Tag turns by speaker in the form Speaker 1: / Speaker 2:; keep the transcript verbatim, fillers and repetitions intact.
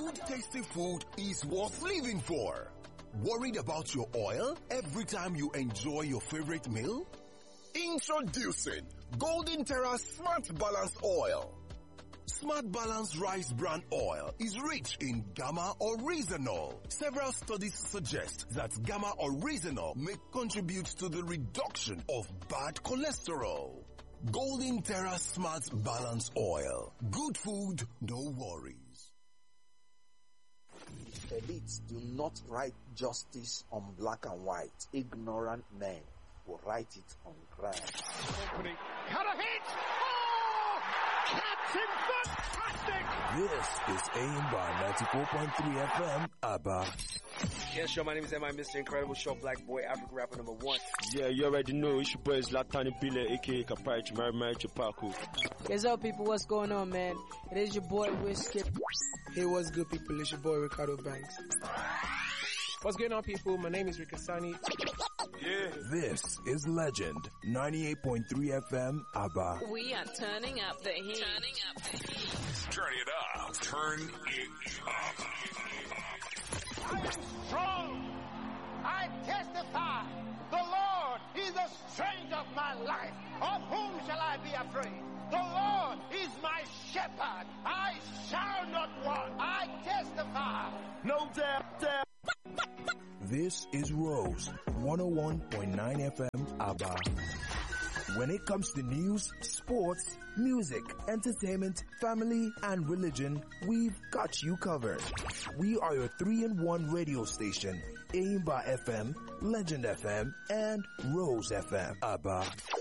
Speaker 1: good tasty food is worth living for. Worried about your oil every time you enjoy your favorite meal? Introducing Golden Terra Smart Balance Oil. Smart Balance Rice Bran Oil is rich in gamma oryzanol. Several studies suggest that gamma oryzanol may contribute to the reduction of bad cholesterol. Golden Terra Smart Balance Oil. Good food, no worries.
Speaker 2: Elites do not write justice on black and white. Ignorant men will write it on ground.
Speaker 3: Company. Cut a hit! Oh! Captain fantastic!
Speaker 4: This is A M by ninety-four point three F M, Abba.
Speaker 5: Yes, yo, my name is M I, Mister Incredible, short black boy, African rapper number one.
Speaker 6: Yeah, you already know, it's your boy Zlatan Ibile, aka Kapai Chimari Chipaku.
Speaker 7: What's up, people? What's going on, man? It is your boy, Whiskey.
Speaker 8: Hey, what's good, people? It's your boy, Ricardo Banks.
Speaker 9: What's going on, people? My name is Rikasani.
Speaker 4: Yeah. This is Legend, ninety-eight point three F M, Abba.
Speaker 10: We are turning up the heat. Turning up the heat.
Speaker 11: Turn it up. Turn it up.
Speaker 3: I am strong. I testify. The Lord is the strength of my life. Of whom shall I be afraid? The Lord is my shepherd. I shall not want. I testify.
Speaker 4: No doubt, doubt. This is Rose, one oh one point nine F M, Abba. When it comes to news, sports, music, entertainment, family, and religion, we've got you covered. We are your three in one radio station, Aimba F M, Legend F M, and Rose F M, Abba.